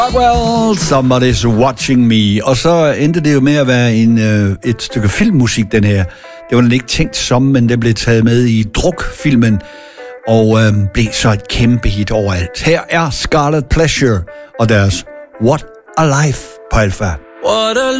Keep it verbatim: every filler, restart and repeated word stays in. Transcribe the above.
Rockwell, Somebody's Watching Me. Og så endte det jo med at være en, øh, et stykke filmmusik, den her. Det var den ikke tænkt som, men det blev taget med i Druk-filmen, og øh, blev så et kæmpe hit overalt. Her er Scarlet Pleasure og deres What a Life på Alpha. What a